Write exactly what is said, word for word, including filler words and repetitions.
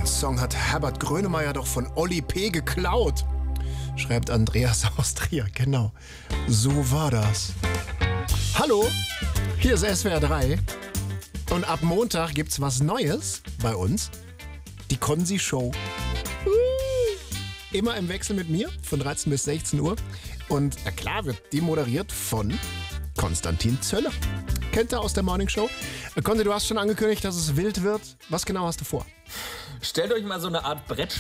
Song hat Herbert Grönemeyer doch von Oli P. geklaut. Schreibt Andreas aus Trier. Genau, so war das. Hallo, hier ist S W R drei. Und ab Montag gibt's was Neues bei uns. Die Konzi-Show. Immer im Wechsel mit mir von dreizehn bis sechzehn Uhr. Und na klar wird die moderiert von Konstantin Zöller. Kennt ihr aus der Morning Show? Konzi, du hast schon angekündigt, dass es wild wird. Was genau hast du vor? Stellt euch mal so eine Art Brett